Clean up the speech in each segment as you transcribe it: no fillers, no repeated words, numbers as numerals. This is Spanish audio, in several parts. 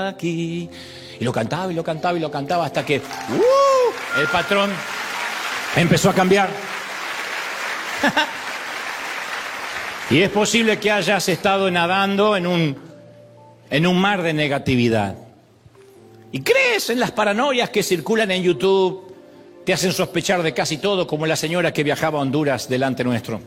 aquí. Y lo cantaba y lo cantaba y lo cantaba hasta que el patrón empezó a cambiar. Y es posible que hayas estado nadando en un mar de negatividad. Y crees en las paranoias que circulan en YouTube, te hacen sospechar de casi todo, como la señora que viajaba a Honduras delante nuestro.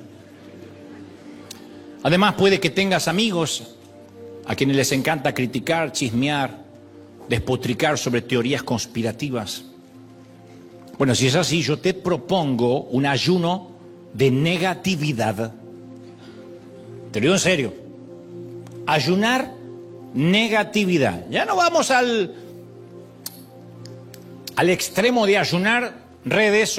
Además, puede que tengas amigos a quienes les encanta criticar, chismear, despotricar sobre teorías conspirativas. Bueno, si es así, yo te propongo un ayuno de negatividad. Te lo digo en serio. Ayunar negatividad. Ya no vamos al extremo de ayunar redes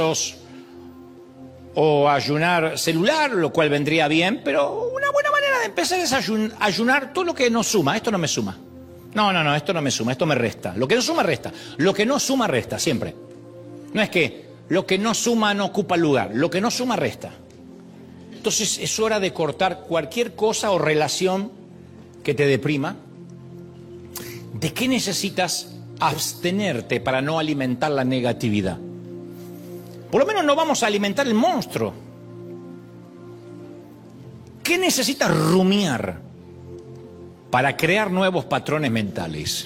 o ayunar celular, lo cual vendría bien, pero una buena manera de empezar es ayunar todo lo que nos suma. Esto no me suma. No, esto no me suma, esto me resta. Lo que no suma, resta. Lo que no suma, resta, siempre. No es que lo que no suma no ocupa lugar, lo que no suma, resta. Entonces es hora de cortar cualquier cosa o relación que te deprima. ¿De qué necesitas abstenerte para no alimentar la negatividad? Por lo menos no vamos a alimentar el monstruo. ¿Qué necesitas rumiar para crear nuevos patrones mentales?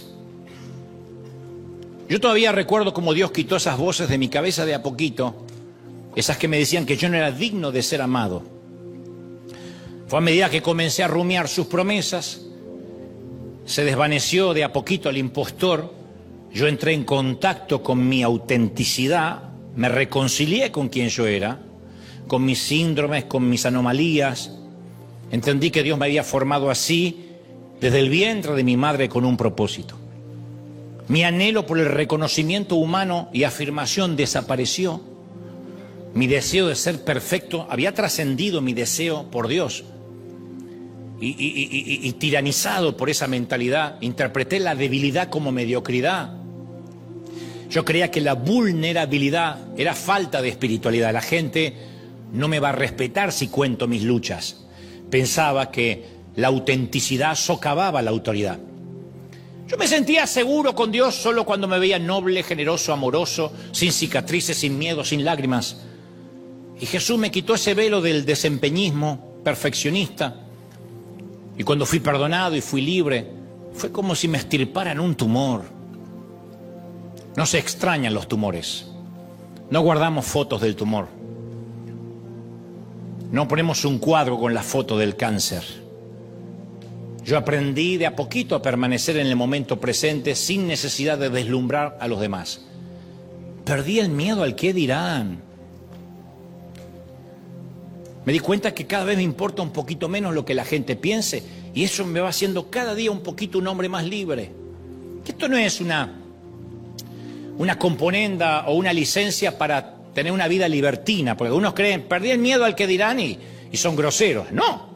Yo todavía recuerdo cómo Dios quitó esas voces de mi cabeza de a poquito, esas que me decían que yo no era digno de ser amado. Fue a medida que comencé a rumiar sus promesas, se desvaneció de a poquito el impostor, yo entré en contacto con mi autenticidad, me reconcilié con quien yo era, con mis síndromes, con mis anomalías. Entendí que Dios me había formado así desde el vientre de mi madre con un propósito. Mi anhelo por el reconocimiento humano y afirmación desapareció. Mi deseo de ser perfecto había trascendido mi deseo por Dios. Y tiranizado por esa mentalidad, interpreté la debilidad como mediocridad. Yo creía que la vulnerabilidad era falta de espiritualidad. La gente no me va a respetar si cuento mis luchas. Pensaba que la autenticidad socavaba la autoridad. Yo me sentía seguro con Dios solo cuando me veía noble, generoso, amoroso, sin cicatrices, sin miedo, sin lágrimas. Y Jesús me quitó ese velo del desempeñismo perfeccionista. Y cuando fui perdonado y fui libre, fue como si me extirparan un tumor. No se extrañan los tumores. No guardamos fotos del tumor. No ponemos un cuadro con la foto del cáncer. Yo aprendí de a poquito a permanecer en el momento presente sin necesidad de deslumbrar a los demás. Perdí el miedo al qué dirán. Me di cuenta que cada vez me importa un poquito menos lo que la gente piense y eso me va haciendo cada día un poquito un hombre más libre. Que esto no es una componenda o una licencia para tener una vida libertina, porque algunos creen, perdí el miedo al que dirán y son groseros. No.